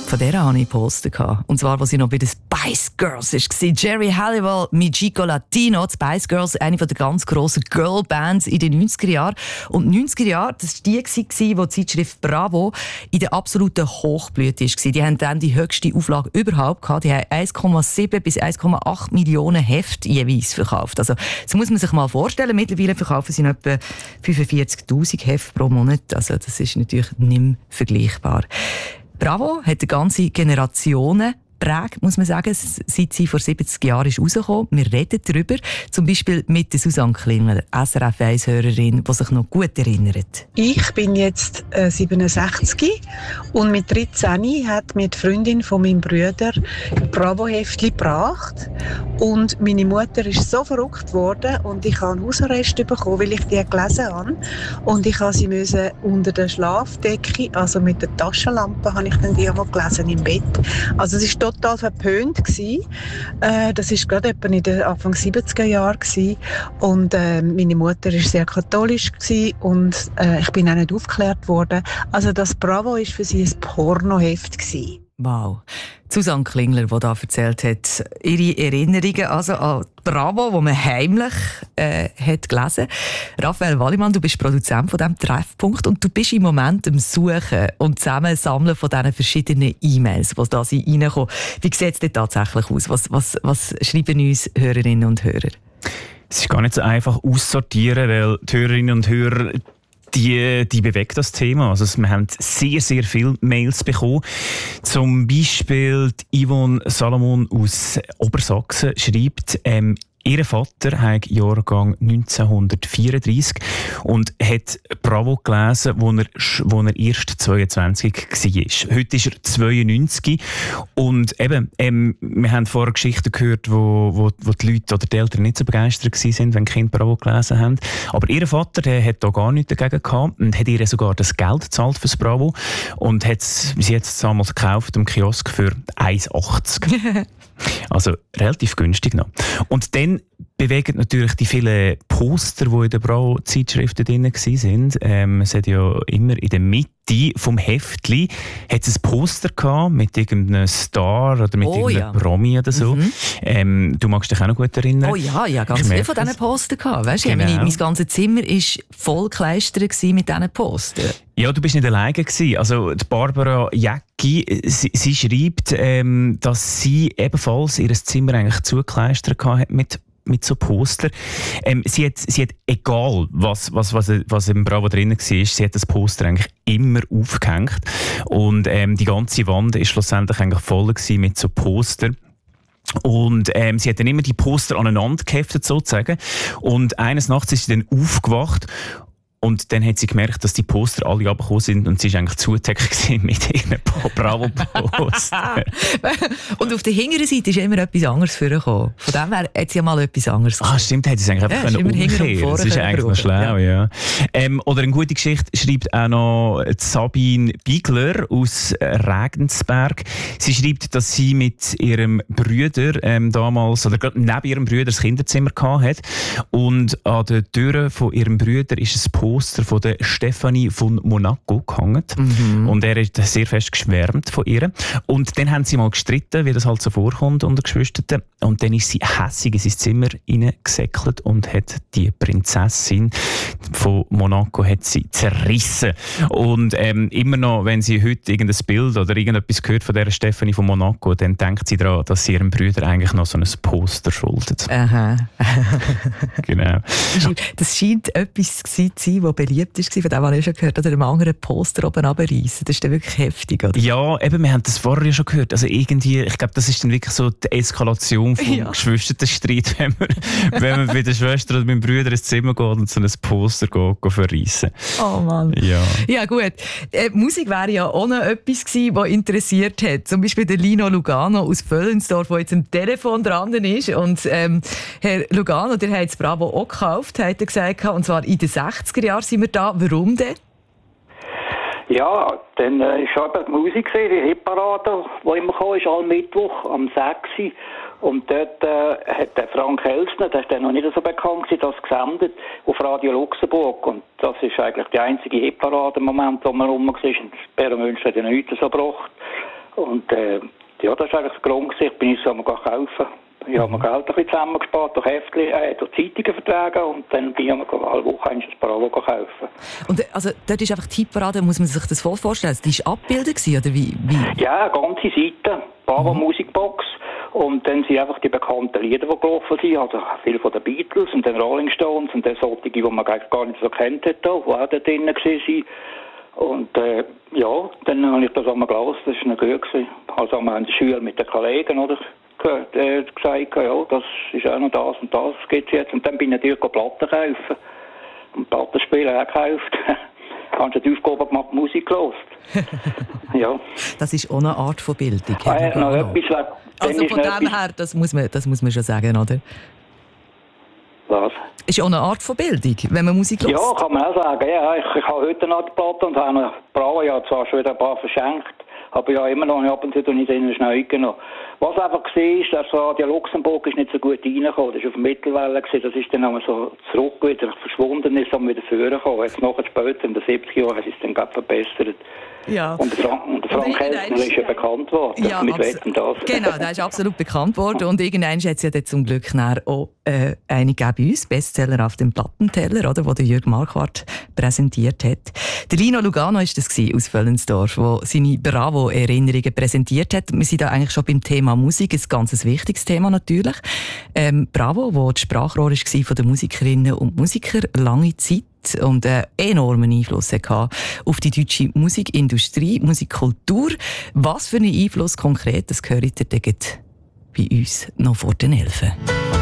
Von der hatte ich Poster gehabt. Und zwar, als ich noch bei den Spice Girls war. Jerry Halliwell mit Chico Latino. Die Spice Girls, eine der ganz grossen Girlbands in den 90er Jahren. Und die 90er Jahre, das war die, wo die Zeitschrift Bravo in der absoluten Hochblüte war. Die haben dann die höchste Auflage überhaupt gehabt. Die haben 1,7 bis 1,8 Millionen Hefte jeweils verkauft. Also, das muss man sich mal vorstellen. Mittlerweile verkaufen sie etwa 45'000 Hefte pro Monat. Also, das ist natürlich nicht mehr vergleichbar. Bravo hat eine ganze Generationen geprägt, muss man sagen, seit sie vor 70 Jahren ist rausgekommen. Wir reden darüber, zum Beispiel mit der Susanne Klingler, SRF 1-Hörerin, die sich noch gut erinnert. Ich bin jetzt 67 und mit 13 hat mir die Freundin von meinem Bruder Bravo-Heftchen gebracht. Und meine Mutter ist so verrückt worden und ich habe einen Hausarrest bekommen, weil ich die gelesen habe. Und ich musste sie unter der Schlafdecke, also mit der Taschenlampe, habe ich dann die einmal gelesen im Bett. Also es war total verpönt gewesen. Das war gerade etwa in den Anfang 70er Jahren gewesen. Und meine Mutter war sehr katholisch gewesen und ich bin auch nicht aufgeklärt worden. Also das Bravo war für sie ein Pornoheft gewesen. Wow. Susanne Klingler, die da erzählt hat, ihre Erinnerungen also an Bravo, die man heimlich hat gelesen. Raphael Wallimann, du bist Produzent von diesem Treffpunkt und du bist im Moment am Suchen und Zusammensammeln von diesen verschiedenen E-Mails, die da reinkommen. Wie sieht es denn tatsächlich aus? Was schreiben uns Hörerinnen und Hörer? Es ist gar nicht so einfach aussortieren, weil die Hörerinnen und Hörer die bewegt das Thema. Also wir haben sehr, sehr viele Mails bekommen. Zum Beispiel die Yvonne Salomon aus Obersachsen schreibt, ihr Vater hat Jahrgang 1934 und hat Bravo gelesen, wo er erst 22 war. Heute ist er 92 und eben, wir haben vorher Geschichten gehört, wo die Leute oder die Eltern nicht so begeistert waren, wenn die Kinder Bravo gelesen haben. Aber ihr Vater, der hat da gar nichts dagegen gehabt und hat ihr sogar das Geld gezahlt fürs Bravo und hat sie jetzt damals gekauft im Kiosk für 1,80. Also relativ günstig noch. Und dann bewegen natürlich die vielen Poster, die in den Bravo-Zeitschriften drin waren. Es hat ja immer in der Mitte vom Heftli hat es ein Poster gehabt mit irgendeinem Star oder mit irgendeinem Promi oder so. Du magst dich auch noch gut erinnern? Oh ja, ganz viele von diesen Postern gehabt. Weißt, genau. Mein ganzes Zimmer war voll gekleistert mit diesen Postern. Ja, du bist nicht alleine gewesen. Also die Barbara Jäcki, sie schreibt, dass sie ebenfalls ihr Zimmer eigentlich zugekleistert hat mit so Poster. Sie hat egal, was im Bravo drin war, sie hat das Poster eigentlich immer aufgehängt. Und die ganze Wand ist schlussendlich eigentlich voll gewesen mit so Poster. Und sie hat dann immer die Poster aneinander geheftet, sozusagen. Und eines Nachts ist sie dann aufgewacht. Und dann hat sie gemerkt, dass die Poster alle runtergekommen sind und sie war eigentlich zugedeckt mit ihren Bravo-Poster. Und auf der hinteren Seite ist immer etwas anderes vorgekommen. Von dem her hat sie ja mal etwas anderes gemacht. Stimmt, hat sie es eigentlich einfach umkehren. Das ist eigentlich noch schlau, ja. Oder eine gute Geschichte schreibt auch noch Sabine Bigler aus Regensberg. Sie schreibt, dass sie mit ihrem Bruder damals, oder gerade neben ihrem Bruder, das Kinderzimmer hatte. Und an der Tür von ihrem Bruder ist ein Poster von der Stefanie von Monaco gehangen. Und er hat sehr fest geschwärmt von ihr. Und dann haben sie mal gestritten, wie das halt so vorkommt unter Geschwistern. Und dann ist sie hässig in sein Zimmer hineingesäckelt und hat die Prinzessin von Monaco hat sie zerrissen. Und immer noch, wenn sie heute irgendein Bild oder irgendetwas hört von dieser Stefanie von Monaco, dann denkt sie daran, dass sie ihrem Bruder eigentlich noch so ein Poster schuldet. Aha. Genau. Das scheint etwas zu sein, das beliebt war, von dem habe ich schon gehört, oder einem anderen Poster oben runterreissen. Das ist dann wirklich heftig, oder? Ja, eben, wir haben das vorher ja schon gehört. Also irgendwie, ich glaube, das ist dann wirklich so die Eskalation vom Geschwisterstreit, wenn man bei der Schwester oder meinem Bruder ins Zimmer geht und so ein Poster verreissen. Oh Mann. Ja gut. Musik wäre ja auch noch etwas gewesen, was interessiert hat. Zum Beispiel der Lino Lugano aus Völlensdorf, der jetzt am Telefon dran ist. Und Herr Lugano, der hat das Bravo auch gekauft, hat er gesagt, und zwar in den 60er Jahren sind wir da. Warum denn? Ja, dann ist eben die Musik, die Hitparade, die immer kam, ist am Mittwoch, am 6. Und dort hat der Frank Elsner, der ist dann noch nicht so bekannt gewesen, das gesendet auf Radio Luxemburg. Und das ist eigentlich die einzige Hitparade im Moment, wo man rum war. Und Bärenmünster hat ja nichts so gebracht. Und ja, das war eigentlich der Grund. Ich bin so am kaufen. Ich habe mir Geld ein bisschen zusammengespart, durch Heftchen, durch Zeitungen vertragen und dann bin ich alle Woche ein Bravo kaufen. Und also, dort ist einfach die Hitparade, muss man sich das voll vorstellen? Die war abgebildet oder wie? Ja, eine ganze Seite, Bravo Musikbox. Und dann sind einfach die bekannten Lieder, die gelaufen sind, also viele von den Beatles und den Rolling Stones und dann solche, die man gar nicht so kennt hat, die auch da drin waren. Und ja, dann habe ich das einmal gelesen, das war noch gut. Also haben wir in der Schule mit den Kollegen, oder? Gesagt, ja, das ist auch noch das und das gibt es jetzt. Und dann bin ich natürlich Platten kaufen. Und Plattenspieler auch gekauft. Hast du die Aufgabe gemacht, Musik gehört. Ja. Das ist auch eine Art von Bildung. Noch etwas, also von dem her, das muss man schon sagen, oder? Was? Ist auch eine Art von Bildung, wenn man Musik hört. Ja, kann man auch sagen. Ja, ich habe heute noch die Platte und habe eine Bravo ja zwar schon wieder ein paar verschenkt. Aber ja, immer noch ab und zu nicht in den Schnee genommen. Was einfach war, ist, dass Radio Luxemburg ist nicht so gut reingekommen. Das war auf der Mittelwelle. Das ist dann einmal so zurück wieder verschwunden, ist dann wieder vorgekommen. Jetzt nachher später, in den 70er Jahren, hat es dann gerade verbessert. Ja. Und der Frank Helsner ist ja bekannt worden. Ja, mit Wetten, das. Genau, der ist absolut bekannt worden. Und irgendwann hat es ja dann zum Glück auch eine gegeben bei uns, Bestseller auf dem Plattenteller, oder, wo der Jürg Marquardt präsentiert hat. Der Lino Lugano war das aus Völlensdorf, der seine Bravo-Erinnerungen präsentiert hat. Wir sind da eigentlich schon beim Thema Musik, ein ganz wichtiges Thema natürlich. Bravo, wo das Sprachrohr war von den Musikerinnen und Musikern lange Zeit und einen enormen Einfluss hatte auf die deutsche Musikindustrie, Musikkultur. Was für einen Einfluss konkret, das gehört ihr bei uns noch vor den 11.